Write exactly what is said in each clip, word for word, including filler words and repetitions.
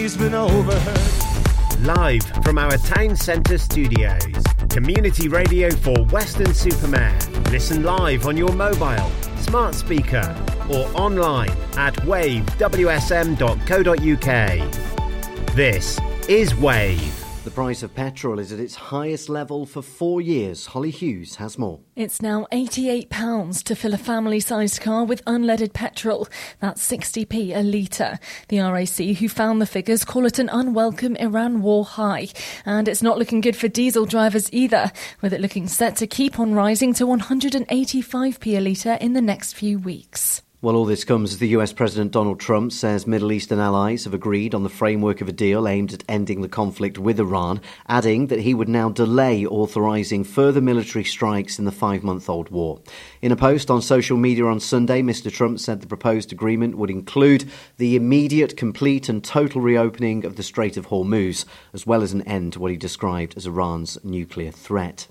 He's been overheard. Live from our town centre studios. Community radio for Weston-super-Mare. Listen live on your mobile, smart speaker or online at wave w s m dot co dot u k. This is Wave. The price of petrol is at its highest level for four years. Holly Hughes has more. It's now eighty-eight pounds to fill a family-sized car with unleaded petrol. That's sixty p a litre. The R A C, who found the figures, call it an unwelcome Iran war high. And it's not looking good for diesel drivers either, with it looking set to keep on rising to one hundred eighty-five p a litre in the next few weeks. Well, all this comes as the U S President Donald Trump says Middle Eastern allies have agreed on the framework of a deal aimed at ending the conflict with Iran, adding that he would now delay authorising further military strikes in the five-month-old war. In a post on social media on Sunday, Mister Trump said the proposed agreement would include the immediate, complete and total reopening of the Strait of Hormuz, as well as an end to what he described as Iran's nuclear threat.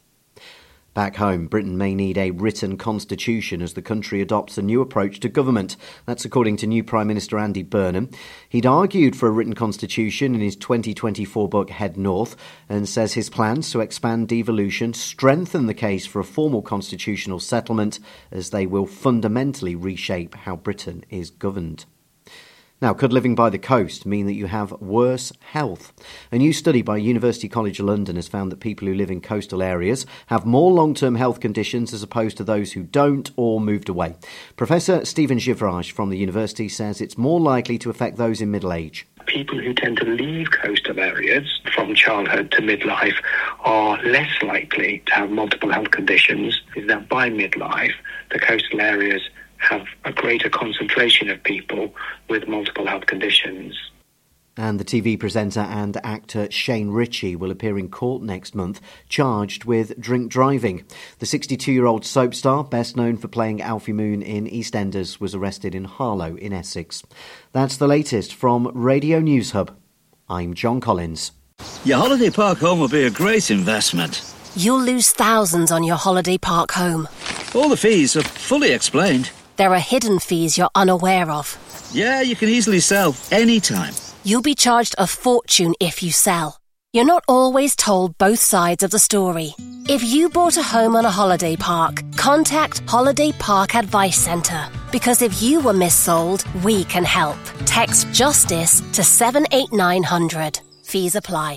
Back home, Britain may need a written constitution as the country adopts a new approach to government. That's according to new Prime Minister Andy Burnham. He'd argued for a written constitution in his twenty twenty-four book Head North and says his plans to expand devolution strengthen the case for a formal constitutional settlement as they will fundamentally reshape how Britain is governed. Now, could living by the coast mean that you have worse health? A new study by University College London has found that people who live in coastal areas have more long-term health conditions as opposed to those who don't or moved away. Professor Stephen Givraj from the university says it's more likely to affect those in middle age. People who tend to leave coastal areas from childhood to midlife are less likely to have multiple health conditions. Is that by midlife, the coastal areas have a greater concentration of people with multiple health conditions. And the T V presenter and actor Shane Ritchie will appear in court next month, charged with drink driving. The sixty-two-year-old soap star, best known for playing Alfie Moon in EastEnders, was arrested in Harlow in Essex. That's the latest from Radio News Hub. I'm John Collins. Your holiday park home will be a great investment. You'll lose thousands on your holiday park home. All the fees are fully explained. There are hidden fees you're unaware of. Yeah, you can easily sell anytime. You'll be charged a fortune if you sell. You're not always told both sides of the story. If you bought a home on a holiday park, contact Holiday Park Advice Centre. Because if you were missold, we can help. Text JUSTICE to seven eight nine hundred. Fees apply.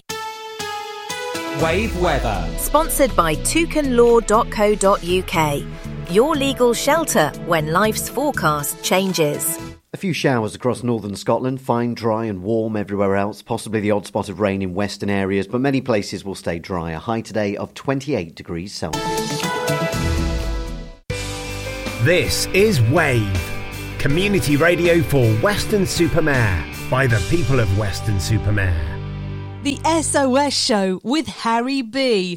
Wave weather. Sponsored by toucan law dot co dot u k. Your legal shelter when life's forecast changes. A few showers across northern Scotland, fine, dry and warm everywhere else, possibly the odd spot of rain in western areas, but many places will stay dry. A high today of twenty-eight degrees Celsius. This is Wave, community radio for Weston-super-Mare, by the people of Weston-super-Mare. The S O S Show with Harry B.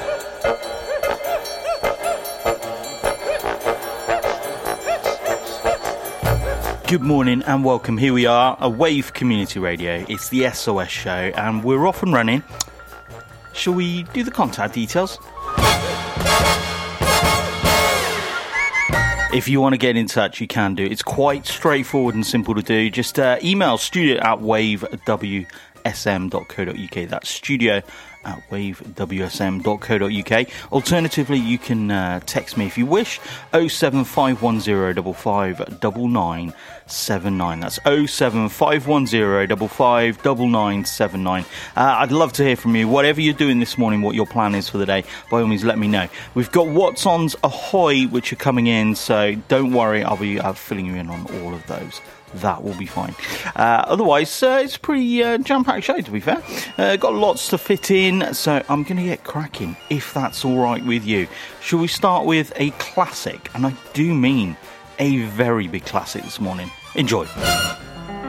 Good morning and welcome. Here we are, a Wave Community Radio. It's the S O S Show and we're off and running. Shall we do the contact details? If you want to get in touch, you can do. It's quite straightforward and simple to do. Just uh, email studio at wave w s m dot co dot u k. That's studio at wave w s m dot co dot u k. Alternatively, you can uh, text me if you wish, oh seven five one oh five five nine nine seven nine. That's oh seven five one oh five five nine nine seven nine. Uh, I'd love to hear from you. Whatever you're doing this morning, what your plan is for the day, by all means, let me know. We've got What's On's Ahoy, which are coming in, so don't worry, I'll be uh, filling you in on all of those. That will be fine. Uh, otherwise, uh, it's a pretty uh, jam-packed show, to be fair. Uh, got lots to fit in, so I'm going to get cracking, if that's all right with you. Shall we start with a classic? And I do mean a very big classic this morning. Enjoy.